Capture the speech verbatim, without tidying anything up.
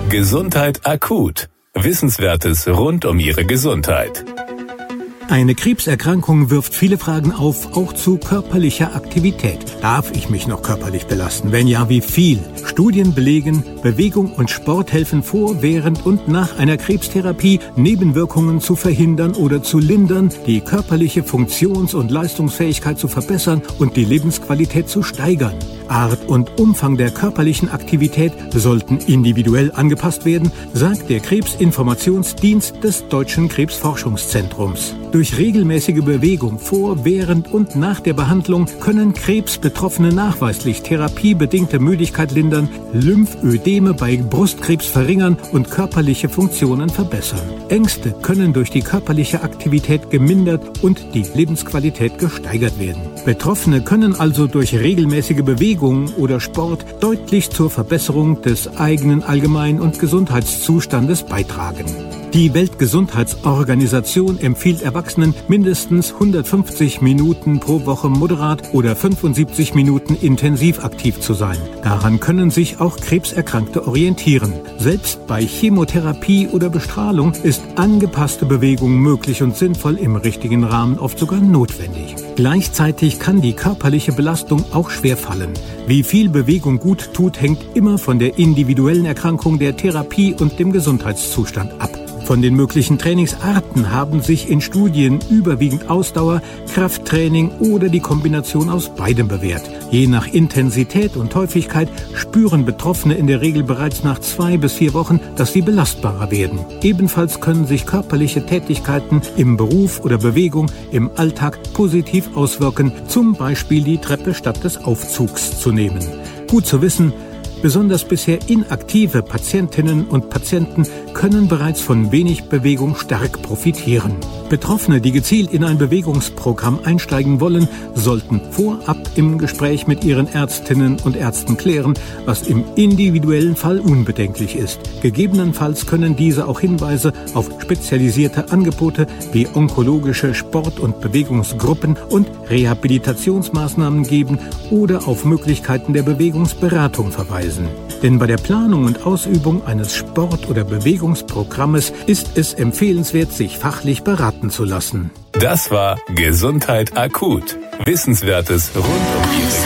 Gesundheit akut. Wissenswertes rund um Ihre Gesundheit. Eine Krebserkrankung wirft viele Fragen auf, auch zu körperlicher Aktivität. Darf ich mich noch körperlich belasten? Wenn ja, wie viel? Studien belegen, Bewegung und Sport helfen vor, während und nach einer Krebstherapie Nebenwirkungen zu verhindern oder zu lindern, die körperliche Funktions- und Leistungsfähigkeit zu verbessern und die Lebensqualität zu steigern. Art und Umfang der körperlichen Aktivität sollten individuell angepasst werden, sagt der Krebsinformationsdienst des Deutschen Krebsforschungszentrums. Durch regelmäßige Bewegung vor, während und nach der Behandlung können Krebsbetroffene nachweislich therapiebedingte Müdigkeit lindern, Lymphödeme bei Brustkrebs verringern und körperliche Funktionen verbessern. Ängste können durch die körperliche Aktivität gemindert und die Lebensqualität gesteigert werden. Betroffene können also durch regelmäßige Bewegung oder Sport deutlich zur Verbesserung des eigenen Allgemein- und Gesundheitszustandes beitragen. Die Weltgesundheitsorganisation empfiehlt Erwachsenen mindestens hundertfünfzig Minuten pro Woche moderat oder fünfundsiebzig Minuten intensiv aktiv zu sein. Daran können sich auch Krebserkrankte orientieren. Selbst bei Chemotherapie oder Bestrahlung ist angepasste Bewegung möglich und sinnvoll, im richtigen Rahmen oft sogar notwendig. Gleichzeitig kann die körperliche Belastung auch schwerfallen. Wie viel Bewegung gut tut, hängt immer von der individuellen Erkrankung, der Therapie und dem Gesundheitszustand ab. Von den möglichen Trainingsarten haben sich in Studien überwiegend Ausdauer, Krafttraining oder die Kombination aus beidem bewährt. Je nach Intensität und Häufigkeit spüren Betroffene in der Regel bereits nach zwei bis vier Wochen, dass sie belastbarer werden. Ebenfalls können sich körperliche Tätigkeiten im Beruf oder Bewegung im Alltag positiv auswirken, zum Beispiel die Treppe statt des Aufzugs zu nehmen. Gut zu wissen, besonders bisher inaktive Patientinnen und Patienten können bereits von wenig Bewegung stark profitieren. Betroffene, die gezielt in ein Bewegungsprogramm einsteigen wollen, sollten vorab im Gespräch mit ihren Ärztinnen und Ärzten klären, was im individuellen Fall unbedenklich ist. Gegebenenfalls können diese auch Hinweise auf spezialisierte Angebote wie onkologische Sport- und Bewegungsgruppen und Rehabilitationsmaßnahmen geben oder auf Möglichkeiten der Bewegungsberatung verweisen. Denn bei der Planung und Ausübung eines Sport- oder Bewegungsprogrammes ist es empfehlenswert, sich fachlich beraten zu lassen. Das war Gesundheit akut. Wissenswertes rund um Ihre